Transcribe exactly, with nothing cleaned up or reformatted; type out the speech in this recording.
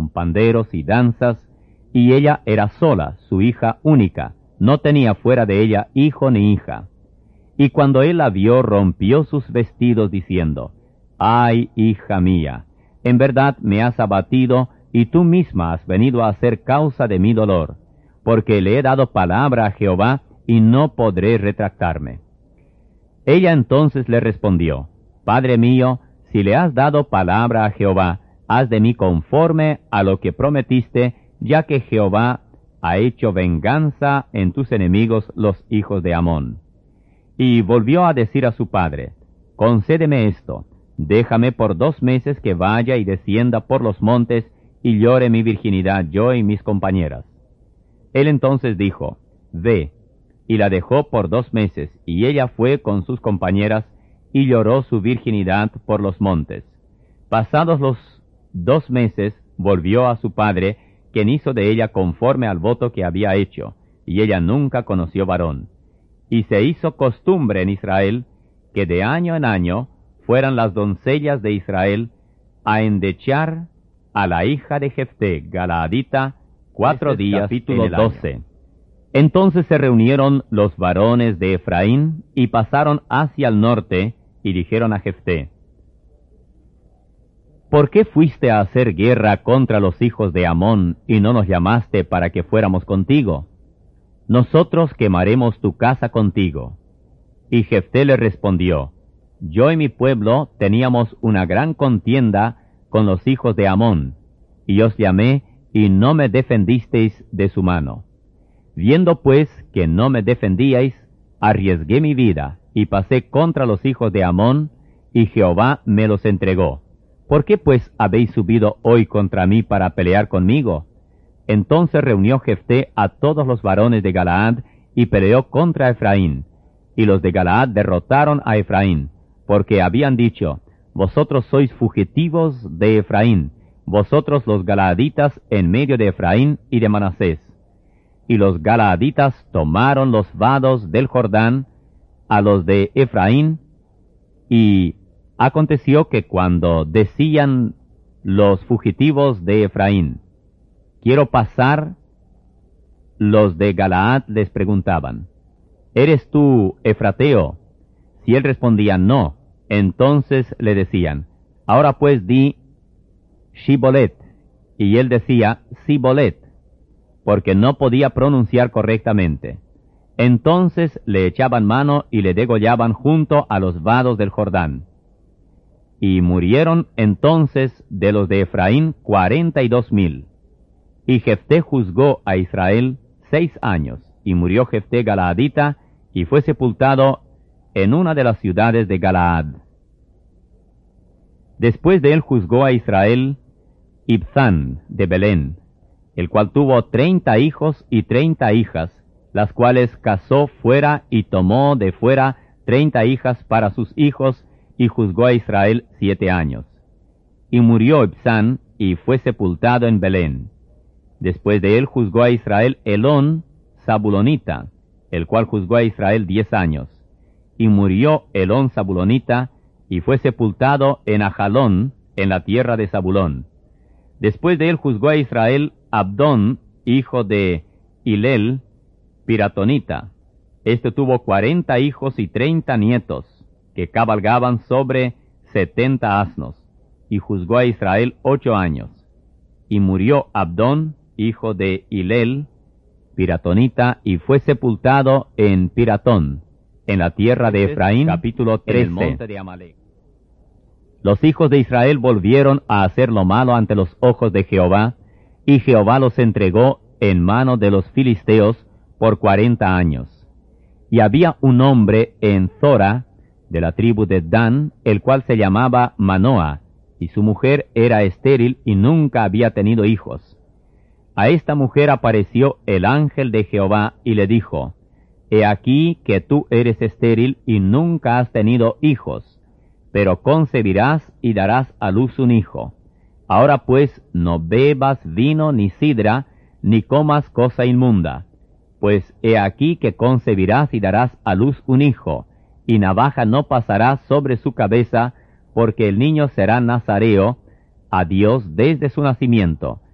con panderos y danzas, y ella era sola, su hija única, no tenía fuera de ella hijo ni hija. Y cuando él la vio, rompió sus vestidos, diciendo, «Ay, hija mía, en verdad me has abatido, y tú misma has venido a ser causa de mi dolor, porque le he dado palabra a Jehová, y no podré retractarme». Ella entonces le respondió, «Padre mío, si le has dado palabra a Jehová, haz de mí conforme a lo que prometiste, ya que Jehová ha hecho venganza en tus enemigos, los hijos de Amón». Y volvió a decir a su padre, «Concédeme esto, déjame por dos meses que vaya y descienda por los montes, y llore mi virginidad yo y mis compañeras». Él entonces dijo, «Ve», y la dejó por dos meses, y ella fue con sus compañeras, y lloró su virginidad por los montes. Pasados los dos meses, volvió a su padre, quien hizo de ella conforme al voto que había hecho, y ella nunca conoció varón. Y se hizo costumbre en Israel, que de año en año fueran las doncellas de Israel a endechar a la hija de Jefté, Galaadita, cuatro Este es días capítulo en el doce. Año. Entonces se reunieron los varones de Efraín, y pasaron hacia el norte, y dijeron a Jefté, «¿Por qué fuiste a hacer guerra contra los hijos de Amón, y no nos llamaste para que fuéramos contigo? Nosotros quemaremos tu casa contigo». Y Jefté le respondió, «Yo y mi pueblo teníamos una gran contienda con los hijos de Amón, y os llamé, y no me defendisteis de su mano. Viendo pues que no me defendíais, arriesgué mi vida, y pasé contra los hijos de Amón, y Jehová me los entregó. ¿Por qué pues habéis subido hoy contra mí para pelear conmigo?». Entonces reunió Jefté a todos los varones de Galaad, y peleó contra Efraín. Y los de Galaad derrotaron a Efraín, porque habían dicho, «Vosotros sois fugitivos de Efraín, vosotros los galaaditas en medio de Efraín y de Manasés». Y los galaaditas tomaron los vados del Jordán a los de Efraín, y aconteció que cuando decían los fugitivos de Efraín, «Quiero pasar», los de Galaad les preguntaban, «¿Eres tú Efrateo?». Si él respondía, «No», entonces le decían, «Ahora pues di Shibolet», y él decía, «Sibolet», porque no podía pronunciar correctamente. Entonces le echaban mano y le degollaban junto a los vados del Jordán. Y murieron entonces de los de Efraín cuarenta y dos mil. Y Jefté juzgó a Israel seis años, y murió Jefté Galaadita, y fue sepultado en una de las ciudades de Galaad. Después de él juzgó a Israel Ibzán de Belén, el cual tuvo treinta hijos y treinta hijas, las cuales casó fuera y tomó de fuera treinta hijas para sus hijos, y juzgó a Israel siete años. Y murió Ibzán, y fue sepultado en Belén. Después de él juzgó a Israel Elón, Zabulonita, el cual juzgó a Israel diez años. Y murió Elón Zabulonita, y fue sepultado en Ajalón, en la tierra de Zabulón. Después de él juzgó a Israel Abdón, hijo de Hilel, Piratonita. Este tuvo cuarenta hijos y treinta nietos, que cabalgaban sobre setenta asnos, y juzgó a Israel ocho años. Y murió Abdón, hijo de Hilel, Piratonita, y fue sepultado en Piratón, en la tierra de Efraín, capítulo trece. En el monte de Amalec. Los hijos de Israel volvieron a hacer lo malo ante los ojos de Jehová, y Jehová los entregó en mano de los filisteos por cuarenta años. Y había un hombre en Zora, de la tribu de Dan, el cual se llamaba Manoah, y su mujer era estéril y nunca había tenido hijos. A esta mujer apareció el ángel de Jehová y le dijo, «He aquí que tú eres estéril y nunca has tenido hijos, pero concebirás y darás a luz un hijo. Ahora pues no bebas vino ni sidra, ni comas cosa inmunda, pues he aquí que concebirás y darás a luz un hijo, y navaja no pasará sobre su cabeza, porque el niño será nazareo a Dios desde su nacimiento,